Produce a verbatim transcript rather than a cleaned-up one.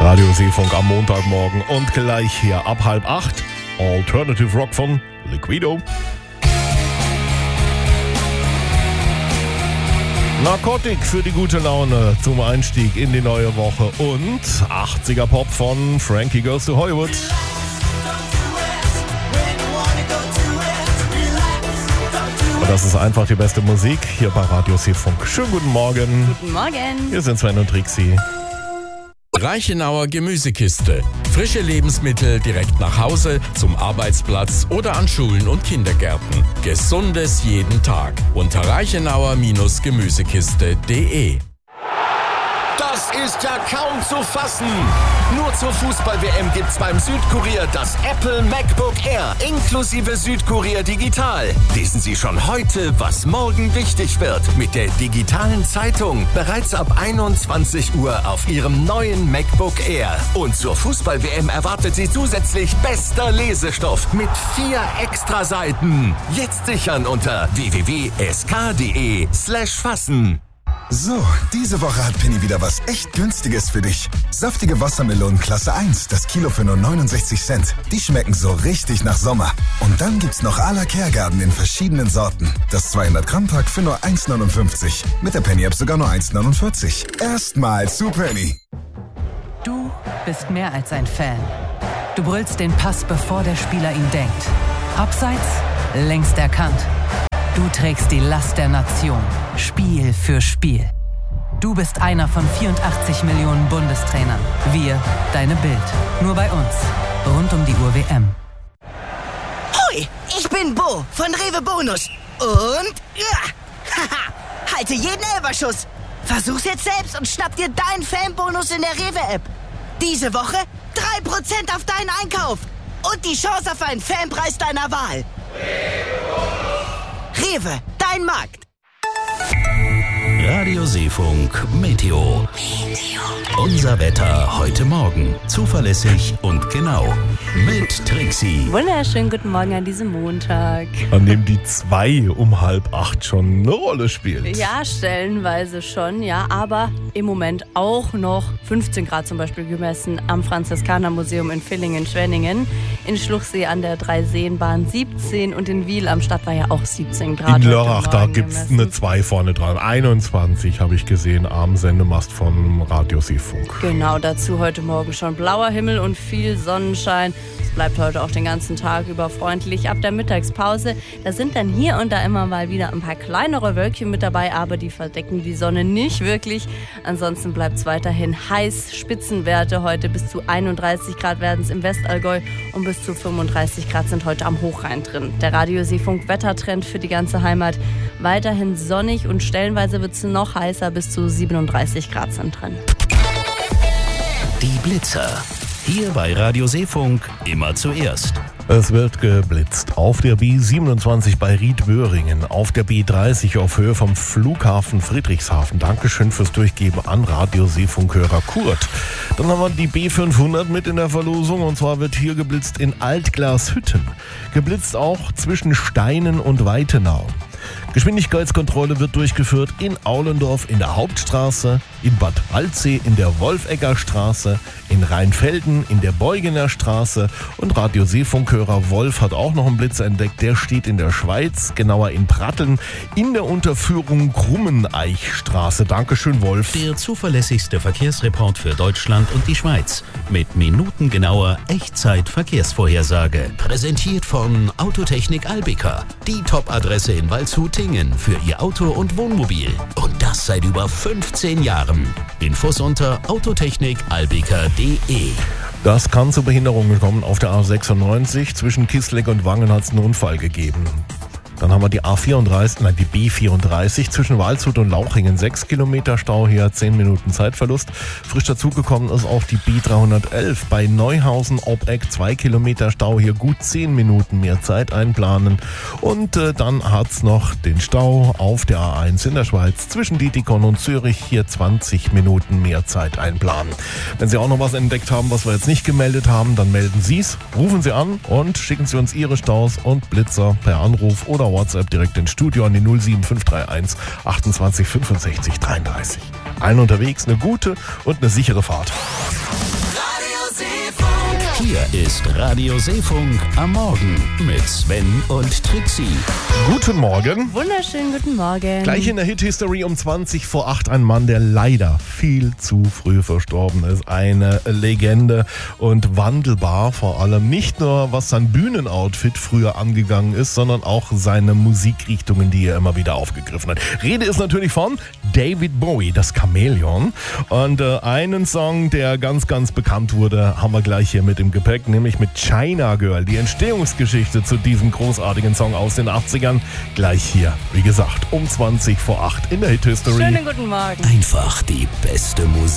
Radio Seefunk am Montagmorgen und gleich hier ab halb acht Alternative Rock von Liquido. Narcotic für die gute Laune zum Einstieg in die neue Woche und achtziger Pop von Frankie Goes to Hollywood. Und das ist einfach die beste Musik hier bei Radio Seefunk. Schönen guten Morgen. Guten Morgen. Hier sind Sven und Trixie. Reichenauer Gemüsekiste. Frische Lebensmittel direkt nach Hause, zum Arbeitsplatz oder an Schulen und Kindergärten. Gesundes jeden Tag. Unter reichenauer Gemüsekiste punkt de. Das ist ja kaum zu fassen. Nur zur Fußball-W M gibt's beim Südkurier das Apple MacBook Air inklusive Südkurier Digital. Lesen Sie schon heute, was morgen wichtig wird. Mit der digitalen Zeitung bereits ab einundzwanzig Uhr auf Ihrem neuen MacBook Air. Und zur Fußball-W M erwartet Sie zusätzlich bester Lesestoff mit vier Extraseiten. Jetzt sichern unter w w w punkt s k punkt de slash fassen. So, diese Woche hat Penny wieder was echt Günstiges für dich. Saftige Wassermelonen Klasse eins, das Kilo für nur neunundsechzig Cent. Die schmecken so richtig nach Sommer. Und dann gibt's noch à la Kergarten in verschiedenen Sorten. Das zweihundert Gramm Pack für nur eins neunundfünfzig. Mit der Penny App sogar nur eins neunundvierzig. Erstmal zu Penny. Du bist mehr als ein Fan. Du brüllst den Pass, bevor der Spieler ihn denkt. Abseits, längst erkannt. Du trägst die Last der Nation, Spiel für Spiel. Du bist einer von vierundachtzig Millionen Bundestrainern. Wir, deine Bild. Nur bei uns. Rund um die Uhr W M. Hoi, ich bin Bo von Rewe Bonus. Und... Ja, haha, halte jeden Elferschuss. Versuch's jetzt selbst und schnapp dir deinen Fanbonus in der Rewe-App. Diese Woche drei Prozent auf deinen Einkauf. Und die Chance auf einen Fanpreis deiner Wahl. Rewe, dein Markt. Radio Seefunk Meteo. Unser Wetter heute Morgen. Zuverlässig und genau. Mit Trixie. Wunderschönen guten Morgen an diesem Montag. An dem die zwei um halb acht schon eine Rolle spielt. Ja, stellenweise schon, ja, aber im Moment auch noch fünfzehn Grad zum Beispiel gemessen am Franziskanermuseum in Villingen-Schwenningen, in Schluchsee an der Dreiseenbahn siebzehn und in Wiel am Stadtweiher auch siebzehn Grad. In Lörrach, da gibt es eine zwei vorne dran. einundzwanzig habe ich gesehen am Sendemast von Radio Seefunk. Genau, dazu heute Morgen schon blauer Himmel und viel Sonnenschein. Es bleibt heute auch den ganzen Tag über freundlich. Ab der Mittagspause, da sind dann hier und da immer mal wieder ein paar kleinere Wölkchen mit dabei, aber die verdecken die Sonne nicht wirklich. Ansonsten bleibt es weiterhin heiß. Spitzenwerte heute bis zu einunddreißig Grad werden es im Westallgäu und bis zu fünfunddreißig Grad sind heute am Hochrhein drin. Der Radio Seefunk Wettertrend für die ganze Heimat. Weiterhin sonnig und stellenweise wird es noch heißer, bis zu siebenunddreißig Grad sind drin. Die Blitzer. Hier bei Radio Seefunk immer zuerst. Es wird geblitzt auf der B siebenundzwanzig bei Riedböhringen, auf der B dreißig auf Höhe vom Flughafen Friedrichshafen. Dankeschön fürs Durchgeben an Radio Seefunkhörer Kurt. Dann haben wir die B fünfhundert mit in der Verlosung und zwar wird hier geblitzt in Altglashütten. Geblitzt auch zwischen Steinen und Weitenau. Geschwindigkeitskontrolle wird durchgeführt in Aulendorf in der Hauptstraße, in Bad Waldsee in der Wolfegger Straße, in Rheinfelden in der Beugener Straße und Radio Seefunkhörer Wolf hat auch noch einen Blitz entdeckt. Der steht in der Schweiz, genauer in Pratteln, in der Unterführung Krummeneichstraße. Dankeschön, Wolf. Der zuverlässigste Verkehrsreport für Deutschland und die Schweiz mit minutengenauer Echtzeit-Verkehrsvorhersage. Präsentiert von Autotechnik Albika, die Top-Adresse in Waldshut-Tingen für Ihr Auto und Wohnmobil. Und das seit über fünfzehn Jahren. Infos unter autotechnik albika punkt de. Das kann zu Behinderungen kommen. Auf der A sechsundneunzig zwischen Kisleck und Wangen hat es einen Unfall gegeben. Dann haben wir die A vierunddreißig, nein, die B vierunddreißig zwischen Waldshut und Lauchringen. sechs Kilometer Stau, hier zehn Minuten Zeitverlust. Frisch dazugekommen ist auch die B dreihundertelf bei Neuhausen Obeck. zwei Kilometer Stau, hier gut zehn Minuten mehr Zeit einplanen. Und äh, dann hat's noch den Stau auf der A eins in der Schweiz zwischen Dietikon und Zürich. Hier zwanzig Minuten mehr Zeit einplanen. Wenn Sie auch noch was entdeckt haben, was wir jetzt nicht gemeldet haben, dann melden Sie's. Rufen Sie an und schicken Sie uns Ihre Staus und Blitzer per Anruf oder WhatsApp direkt ins Studio an die null sieben fünf drei eins achtundzwanzig fünfundsechzig dreiunddreißig. Allen unterwegs eine gute und eine sichere Fahrt. Hier ist Radio Seefunk am Morgen mit Sven und Trixie. Guten Morgen. Wunderschönen guten Morgen. Gleich in der Hit-History um zwanzig vor acht ein Mann, der leider viel zu früh verstorben ist. Eine Legende und wandelbar, vor allem nicht nur was sein Bühnenoutfit früher angegangen ist, sondern auch seine Musikrichtungen, die er immer wieder aufgegriffen hat. Rede ist natürlich von David Bowie, das Chamäleon. Und äh, einen Song, der ganz, ganz bekannt wurde, haben wir gleich hier mit im Gepäck, nämlich mit China Girl. Die Entstehungsgeschichte zu diesem großartigen Song aus den achtzigern. Gleich hier, wie gesagt, um zwanzig vor acht in der Hit History. Schönen guten Morgen. Einfach die beste Musik.